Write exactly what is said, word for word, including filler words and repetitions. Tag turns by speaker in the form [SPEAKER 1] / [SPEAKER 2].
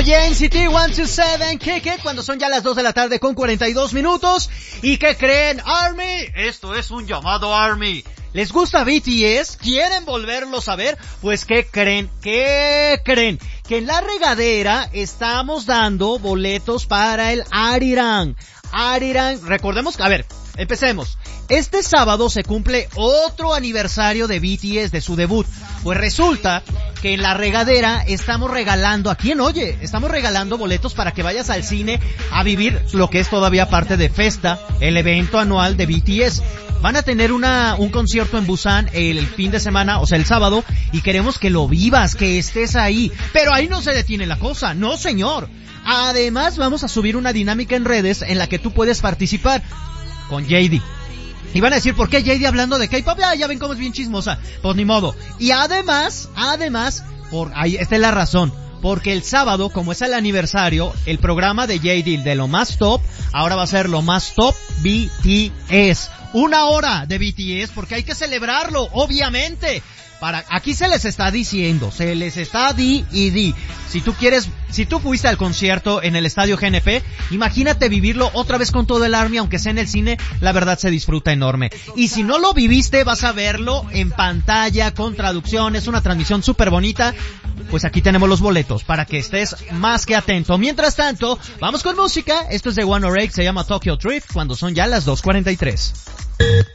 [SPEAKER 1] allá en C T ciento veintisiete, Kick It, cuando son ya las dos de la tarde con cuarenta y dos minutos. ¿Y qué creen, Army? Esto es un llamado, Army. ¿Les gusta B T S? ¿Quieren volverlos a ver? Pues ¿qué creen? ¿Qué creen? Que en la regadera estamos dando boletos para el Arirang. Arirang, recordemos que, a ver, empecemos. Este sábado se cumple otro aniversario de B T S, de su debut. Pues resulta que en la regadera estamos regalando, ¿a quién oye? Estamos regalando boletos para que vayas al cine a vivir lo que es todavía parte de Festa, el evento anual de B T S. Van a tener una un concierto en Busan el fin de semana, o sea, el sábado, y queremos que lo vivas, que estés ahí. Pero ahí no se detiene la cosa, no señor. Además, vamos a subir una dinámica en redes en la que tú puedes participar con J D. Y van a decir, ¿por qué J D hablando de K-pop? Ah, ya ven cómo es bien chismosa. Pues ni modo. Y además, además, por ahí esta es la razón. Porque el sábado, como es el aniversario, el programa de J D de lo más top, ahora va a ser lo más top B T S. Una hora de B T S, porque hay que celebrarlo, obviamente. Para, aquí se les está diciendo, se les está di y di. Si tú quieres, si tú fuiste al concierto en el estadio G N P, imagínate vivirlo otra vez con todo el Army, aunque sea en el cine, la verdad se disfruta enorme. Y si no lo viviste, vas a verlo en pantalla, con traducción, es una transmisión súper bonita. Pues aquí tenemos los boletos, para que estés más que atento. Mientras tanto, vamos con música. Esto es de One oh eight, se llama Tokyo Drift, cuando son ya las dos cuarenta y tres.